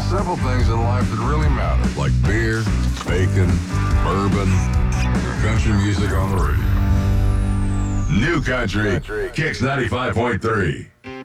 several things in life that really matter, like beer, bacon, bourbon, country music on the radio. New Country, Kicks 95.3.